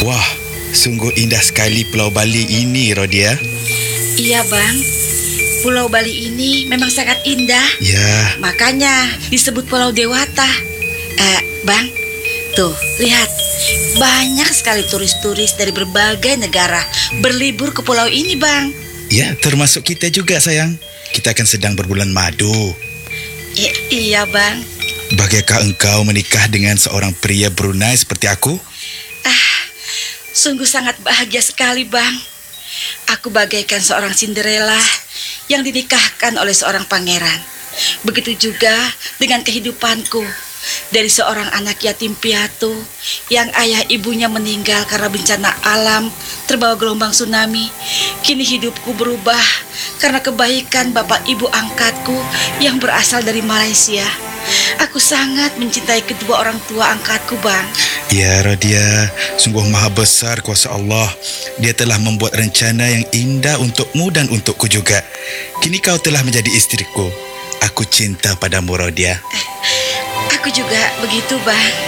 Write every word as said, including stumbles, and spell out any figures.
Wah, sungguh indah sekali Pulau Bali ini, Rodia. Iya, Bang. Pulau Bali ini memang sangat indah. Ya. Makanya disebut Pulau Dewata. Eh, Bang, tuh, lihat. Banyak sekali turis-turis dari berbagai negara berlibur ke pulau ini, Bang. Ya, termasuk kita juga, sayang. Kita akan sedang berbulan madu. I- iya, Bang. Bagainkah engkau menikah dengan seorang pria Brunei seperti aku? Ah, sungguh sangat bahagia sekali, Bang. Aku bagaikan seorang Cinderella yang dinikahkan oleh seorang pangeran. Begitu juga dengan kehidupanku dari seorang anak yatim piatu yang ayah ibunya meninggal karena bencana alam terbawa gelombang tsunami. Kini hidupku berubah karena kebaikan bapak ibu angkatku yang berasal dari Malaysia. Aku sangat mencintai kedua orang tua angkatku, Bang. Ya, Rodia, sungguh maha besar kuasa Allah. Dia telah membuat rencana yang indah untukmu dan untukku juga. Kini kau telah menjadi istriku. Aku cinta padamu, Rodia. Aku juga begitu, Bang.